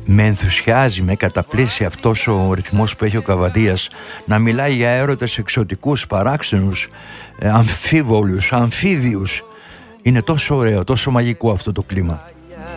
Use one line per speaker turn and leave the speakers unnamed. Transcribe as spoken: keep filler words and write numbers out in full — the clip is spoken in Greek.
Με ενθουσιάζει, με καταπλήσει αυτός ο ρυθμός που έχει ο Καβαντίας, να μιλάει για έρωτες εξωτικούς, παράξενους, αμφίβολους, αμφίβιους. Είναι τόσο ωραίο, τόσο μαγικό αυτό το κλίμα.